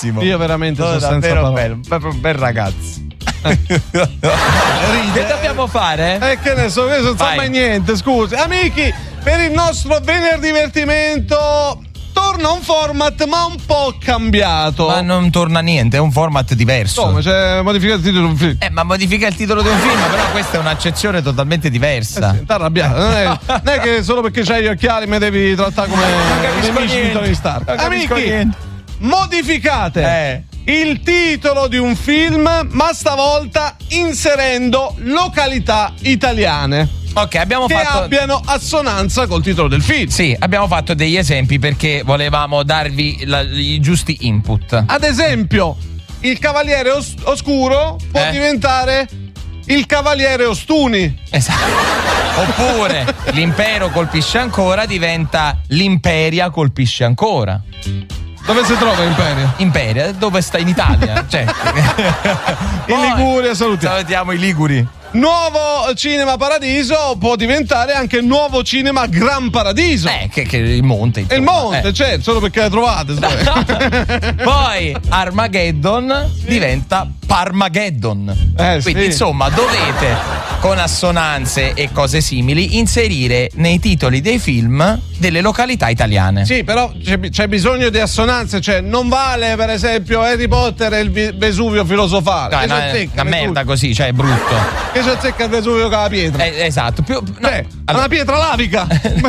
bellissimo. Io veramente sono senza davvero parole. bello, proprio un bel ragazzo. Che dobbiamo fare? Che ne so, io non so Vai. mai niente, scusi. Amici, per il nostro venerdì divertimento torna un format ma un po' cambiato. Ma non torna niente, è un format diverso. Come? Cioè, modifica il titolo di un film. Ma modifica il titolo di un film, però questa è un'accezione totalmente diversa. T'ha arrabbiato. Non è che solo perché c'hai gli occhiali mi devi trattare come i nemici di Tony Stark. Non capisco Amici, niente. modificate il titolo di un film, ma stavolta inserendo località italiane. Ok, abbiamo che fatto abbiano assonanza col titolo del film. Sì, abbiamo fatto degli esempi perché volevamo darvi i giusti input. Ad esempio, il Cavaliere Oscuro può diventare il Cavaliere Ostuni. Esatto. Oppure l'impero colpisce ancora diventa l'Imperia colpisce ancora. Dove si trova l'Imperia? Imperia, dove sta in Italia? Cioè. In Liguria, salutiamo i liguri. Nuovo Cinema Paradiso può diventare anche Nuovo Cinema Gran Paradiso. Che il monte. Il monte, certo, solo perché le trovate. Poi Armageddon diventa Parmageddon. Quindi insomma dovete, con assonanze e cose simili, inserire nei titoli dei film delle località italiane. Sì, però c'è bisogno di assonanze, cioè non vale per esempio Harry Potter e il Vesuvio filosofale. No, è una merda così, cioè è brutto. Che c'è zecca il Vesuvio con la pietra. Esatto, una pietra lavica.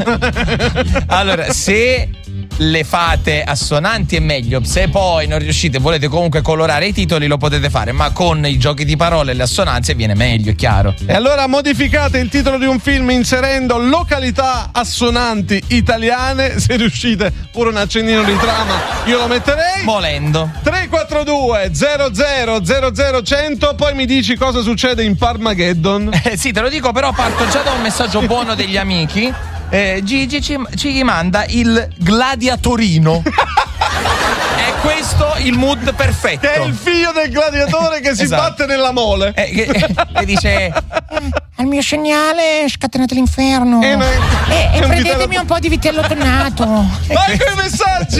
Allora, se le fate assonanti è meglio, se poi non riuscite e volete comunque colorare i titoli lo potete fare, ma con i giochi di parole e le assonanze viene meglio, è chiaro. E allora modificate il titolo di un film inserendo località assonanti italiane, se riuscite pure un accendino di trama io lo metterei volendo. 342 00 100, poi mi dici cosa succede in Parmageddon. Sì, te lo dico, però parto già da un messaggio buono degli amici. Gigi ci manda il gladiatorino. È questo il mood perfetto. Che è il figlio del gladiatore che si batte nella mole. Che dice: al mio segnale scatenate l'inferno. E prendetemi un po' di vitello tonnato. Vai con i messaggi.